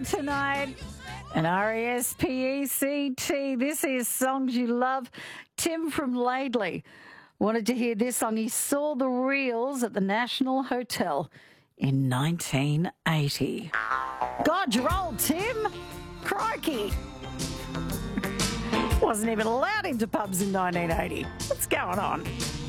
tonight. And R-E-S-P-E-C-T. This is Songs You Love. Tim from Laidley wanted to hear this song. He saw the reels at the National Hotel in 1980. God, you're old, Tim. Crikey. Wasn't even allowed into pubs in 1980. What's going on?